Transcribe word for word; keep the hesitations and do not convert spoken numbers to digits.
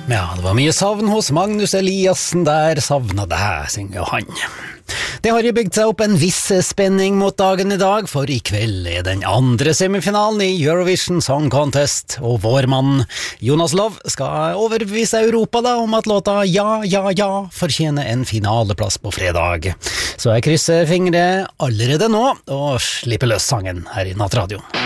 Ja, det var mye savn hos Magnus Eliassen der, savna deg, synger han. Det har jo bygd seg opp en viss spenning mot dagen i dag, for i kveld er den andre semifinalen i Eurovision Song Contest, og vår mann Jonas Love skal overbevise Europa da om at låta Ja, ja, ja fortjener en finaleplass på fredag. Så jeg krysser fingre allerede nå, og slipper løs sangen her i Nattradioen.